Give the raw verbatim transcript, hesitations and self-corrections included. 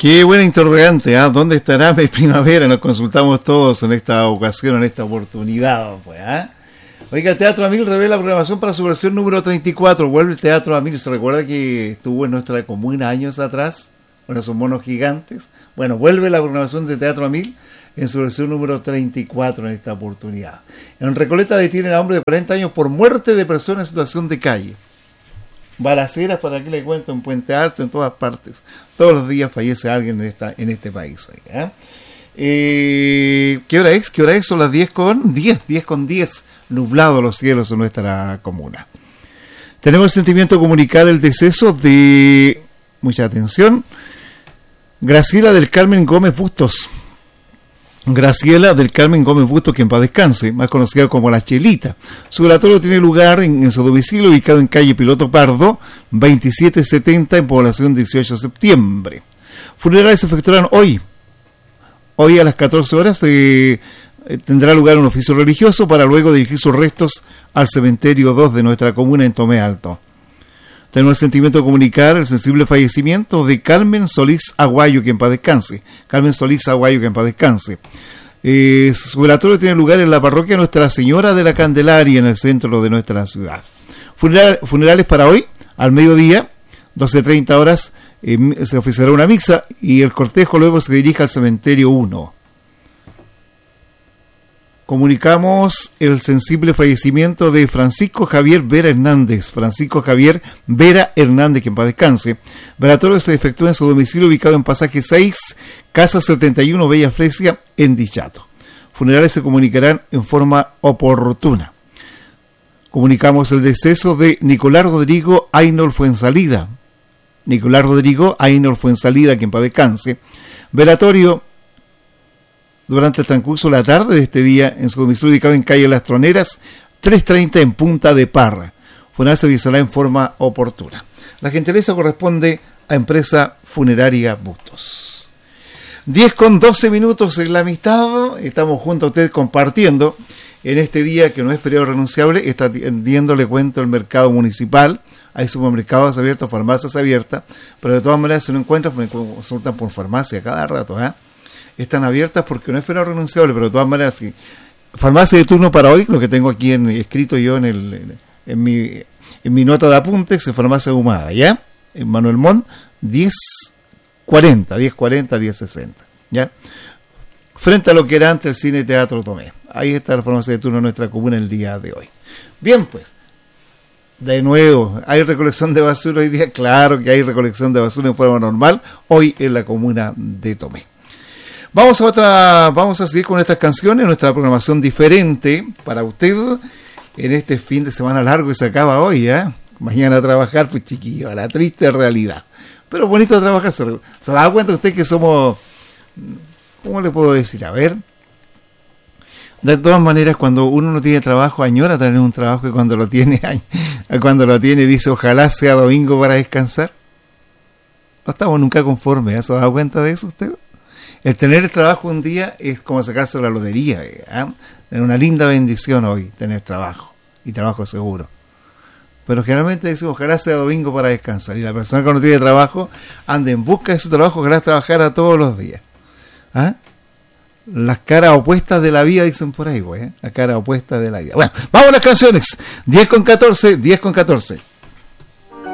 Qué buena interrogante, ¿ah? ¿eh? ¿Dónde estará mi primavera? Nos consultamos todos en esta ocasión, en esta oportunidad, pues, ¿ah? ¿eh? Oiga, el Teatro Amil revela la programación para su versión número treinta y cuatro. Vuelve el Teatro Amil. ¿Se recuerda que estuvo en nuestra comuna años atrás? Con esos monos gigantes. Bueno, vuelve la programación de Teatro Amil en su versión número treinta y cuatro en esta oportunidad. En Recoleta detienen a hombre de cuarenta años por muerte de persona en situación de calle. Balaceras, para que le cuento, en Puente Alto, en todas partes. Todos los días fallece alguien en esta en este país. ¿eh? Eh, ¿Qué hora es? ¿Qué hora es? Son las diez con diez, diez con diez, nublados los cielos en nuestra comuna. Tenemos el sentimiento de comunicar el deceso de, mucha atención, Graciela del Carmen Gómez Bustos. Graciela del Carmen Gómez Bustos, que en paz descanse, más conocida como La Chelita. Su velatorio tiene lugar en, en su domicilio, ubicado en calle Piloto Pardo, veintisiete setenta, en población dieciocho de septiembre. Funerales se efectuarán hoy. Hoy a las catorce horas eh, tendrá lugar un oficio religioso para luego dirigir sus restos al cementerio dos de nuestra comuna en Tomé Alto. Tenemos el sentimiento de comunicar el sensible fallecimiento de Carmen Solís Aguayo, que en paz descanse. Carmen Solís Aguayo, que en paz descanse. Eh, su velatorio tiene lugar en la parroquia Nuestra Señora de la Candelaria, en el centro de nuestra ciudad. Funeral, funerales para hoy, al mediodía, doce treinta horas, eh, se oficiará una misa y el cortejo luego se dirige al cementerio uno. Comunicamos el sensible fallecimiento de Francisco Javier Vera Hernández. Francisco Javier Vera Hernández, que en paz descanse. Velatorio se efectúa en su domicilio ubicado en pasaje seis, casa setenta y uno, Bella Fresia, en Dichato. Funerales se comunicarán en forma oportuna. Comunicamos el deceso de Nicolás Rodrigo Aynor Fuensalida. Nicolás Rodrigo Aynor Fuensalida, que en paz descanse. Velatorio durante el transcurso de la tarde de este día en su domicilio ubicado en calle Las Troneras, trescientos treinta, en Punta de Parra. Funeral se avisará en forma oportuna. La gentileza corresponde a Empresa Funeraria Bustos. diez con doce minutos en la amistad. Estamos junto a usted compartiendo en este día que no es feriado renunciable. Está atendiendo, le cuento, el mercado municipal. Hay supermercados abiertos, farmacias abiertas, pero de todas maneras se no encuentran, me consultan por farmacia cada rato, ¿eh? Están abiertas porque no es feriado renunciable, pero de todas maneras, sí. Farmacia de turno para hoy, lo que tengo aquí en, escrito yo en el en, en mi en mi nota de apuntes, es Farmacia Ahumada, ¿ya? En Manuel Montt, diez cuarenta, diez cuarenta, diez sesenta, ¿ya? Frente a lo que era antes el Cine Teatro Tomé. Ahí está la farmacia de turno de nuestra comuna el día de hoy. Bien, pues, de nuevo, ¿hay recolección de basura hoy día? Claro que hay recolección de basura en forma normal hoy en la comuna de Tomé. Vamos a otra, vamos a seguir con nuestras canciones, nuestra programación diferente para usted en este fin de semana largo que se acaba hoy, ¿eh? Mañana a trabajar, pues chiquillo, a la triste realidad. Pero bonito trabajar, ¿se, se da cuenta usted que somos, ¿cómo le puedo decir? A ver, de todas maneras, cuando uno no tiene trabajo, añora tener un trabajo, y cuando lo tiene, cuando lo tiene, dice, ojalá sea domingo para descansar. No estamos nunca conformes, ¿eh? ¿Se ha dado cuenta de eso usted? El tener el trabajo un día es como sacarse la lotería, ¿eh? Es una linda bendición hoy tener trabajo, y trabajo seguro. Pero generalmente decimos, ojalá sea domingo para descansar, y la persona que no tiene trabajo anda en busca de su trabajo, ojalá trabajara todos los días. ¿Ah? Las caras opuestas de la vida, dicen por ahí, pues, ¿eh? Las caras opuestas de la vida. Bueno, vamos a las canciones. diez con catorce, diez con catorce.